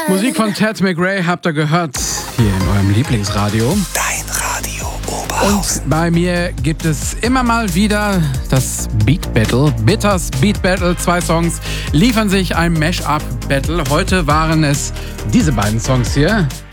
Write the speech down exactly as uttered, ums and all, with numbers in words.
Musik von Ted McRae habt ihr gehört, hier in eurem Lieblingsradio. Dein Radio Oberhausen. Und bei mir gibt es immer mal wieder das Beat Battle. Bitters Beat Battle. Zwei Songs liefern sich ein Mash-up Battle. Heute waren es diese beiden Songs hier.